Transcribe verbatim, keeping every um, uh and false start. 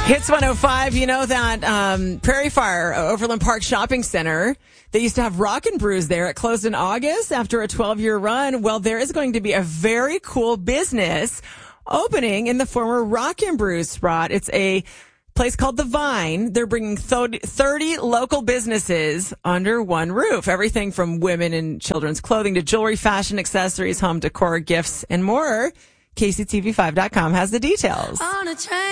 Hits one oh five, you know that um, Prairie Fire, Overland Park Shopping Center, they used to have Rock and Brews there. It closed in August after a twelve-year run. Well, there is going to be a very cool business opening in the former Rock and Brews spot. It's a place called The Vine. They're bringing thirty local businesses under one roof. Everything from women and children's clothing to jewelry, fashion, accessories, home decor, gifts, and more. K C T V five dot com has the details. On a train.